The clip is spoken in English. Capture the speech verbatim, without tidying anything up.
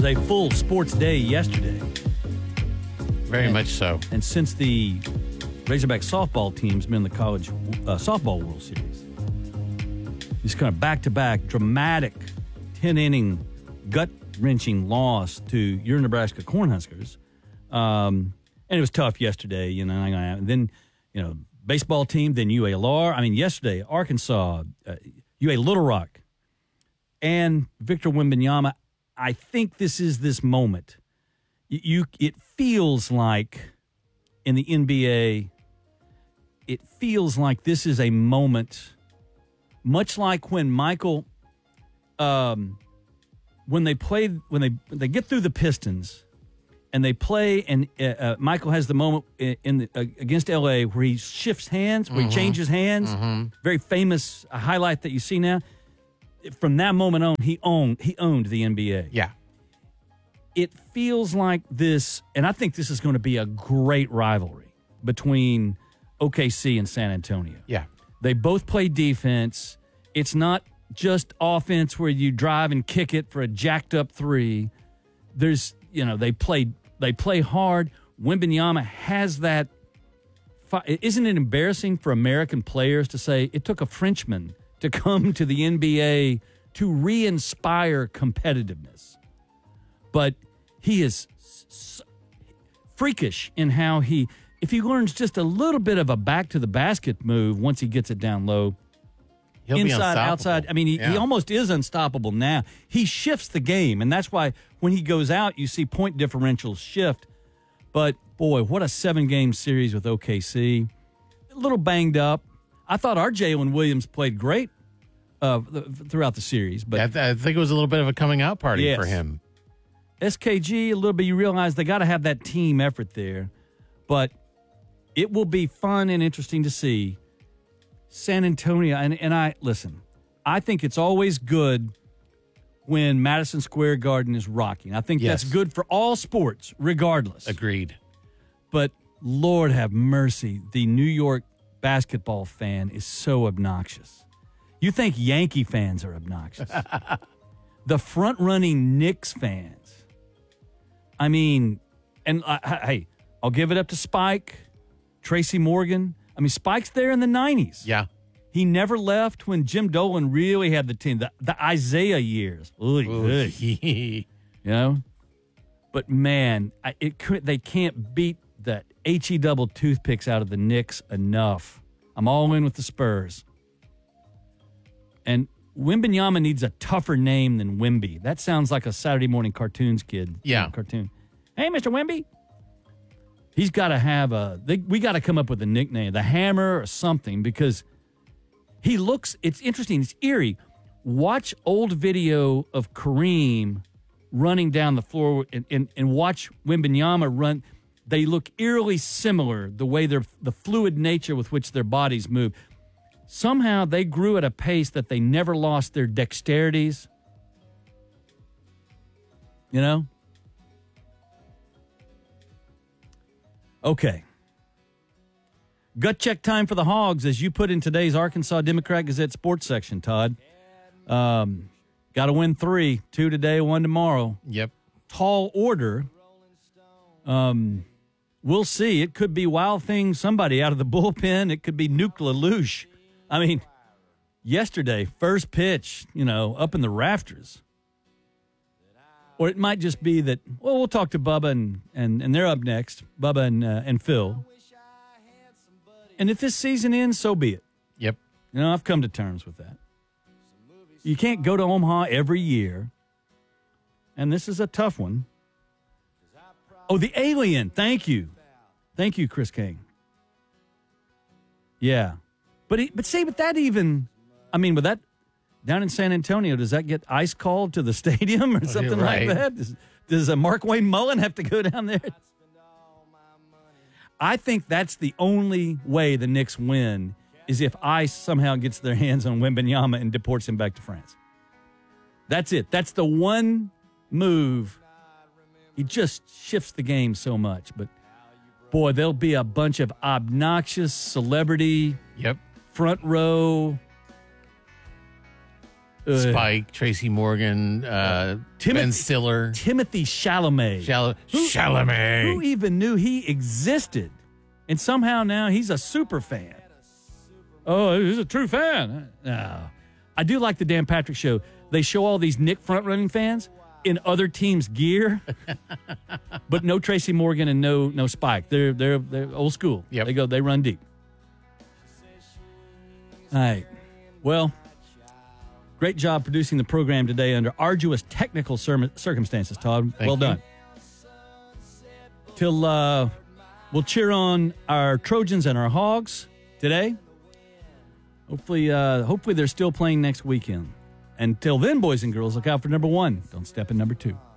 was a full sports day yesterday. Very and, much so. And since the Razorback softball team's been in the college uh, softball World Series, this kind of back-to-back dramatic ten-inning gut-wrenching loss to your Nebraska Cornhuskers. Um, and it was tough yesterday, you know. And then, you know, baseball team, then U A L R. I mean, yesterday, Arkansas, uh, U A Little Rock, and Victor Wembanyama. I think this is this moment. You, you, it feels like in the N B A, it feels like this is a moment, much like when Michael, um, when they played, when they when they get through the Pistons, and they play, and uh, uh, Michael has the moment in, in the, uh, against L A where he shifts hands, where mm-hmm. he changes hands. Mm-hmm. Very famous uh, highlight that you see now. From that moment on, he owned he owned the N B A. Yeah. It feels like this, and I think this is going to be a great rivalry between O K C and San Antonio. Yeah. They both play defense. It's not just offense where you drive and kick it for a jacked up three. There's, you know, they play they play hard. Wembanyama has that. Isn't it embarrassing for American players to say it took a Frenchman to come to the N B A to re-inspire competitiveness? But he is s- freakish in how he, if he learns just a little bit of a back-to-the-basket move once he gets it down low, He'll inside, be outside, I mean, he, yeah. he almost is unstoppable now. He shifts the game, and that's why when he goes out, you see point differentials shift. But, boy, what a seven-game series with O K C. A little banged up. I thought our Jalen Williams played great uh, throughout the series. But I, th- I think it was a little bit of a coming-out party yes. for him. S K G, a little bit, you realize they got to have that team effort there. But it will be fun and interesting to see San Antonio. And, and I, listen, I think it's always good when Madison Square Garden is rocking. I think yes. that's good for all sports, regardless. Agreed. But Lord have mercy, the New York basketball fan is so obnoxious. You think Yankee fans are obnoxious. The front-running Knicks fans. I mean, and uh, hey, I'll give it up to Spike, Tracy Morgan. I mean, Spike's there in the nineties. Yeah. He never left when Jim Dolan really had the team, the, the Isaiah years. Oy, oy. You know? But, man, I, it could, they can't beat that H E double toothpicks out of the Knicks enough. I'm all in with the Spurs. And Wembanyama needs a tougher name than Wemby. That sounds like a Saturday morning cartoons kid. Yeah. Cartoon. Hey, Mister Wemby. He's got to have a, they, we got to come up with a nickname, the Hammer or something, because he looks, it's interesting, it's eerie. Watch old video of Kareem running down the floor and, and, and watch Wembanyama run. They look eerily similar, the way they're, the fluid nature with which their bodies move. Somehow they grew at a pace that they never lost their dexterities. You know? Okay. Gut check time for the Hogs, as you put in today's Arkansas Democrat Gazette sports section, Todd. Um, got to win three. Two today, one tomorrow. Yep. Tall order. Um, we'll see. It could be Wild Thing, somebody out of the bullpen. It could be Nuke LaLoosh. I mean, yesterday, first pitch, you know, up in the rafters. Or it might just be that, well, we'll talk to Bubba, and, and, and they're up next, Bubba and, uh, and Phil. And if this season ends, so be it. Yep. You know, I've come to terms with that. You can't go to Omaha every year. And this is a tough one. Oh, the Alien. Thank you. Thank you, Chris King. Yeah. But he, but see, but that even, I mean, with that, down in San Antonio, does that get ice called to the stadium or something right. like that? Does, does a Mark Wayne Mullen have to go down there? I think that's the only way the Knicks win is if ICE somehow gets their hands on Wembanyama and deports him back to France. That's it. That's the one move. He just shifts the game so much. But, boy, there'll be a bunch of obnoxious celebrity yep. front row Uh, Spike, Tracy Morgan, uh, Timothy- Ben Stiller, Timothy Chalamet. Chal- Who- Chalamet. Who even knew he existed? And somehow now he's a super fan. Oh, he's a true fan. No. I do like the Dan Patrick Show. They show all these Nick front-running fans in other teams' gear, but no Tracy Morgan and no no Spike. They're they're they're old school. Yep. They go. They run deep. All right. Well, great job producing the program today under arduous technical cir- circumstances, Todd. Thank well you. done. Till uh, we'll cheer on our Trojans and our Hogs today. Hopefully, uh, hopefully they're still playing next weekend. Until then, boys and girls, look out for number one. Don't step in number two.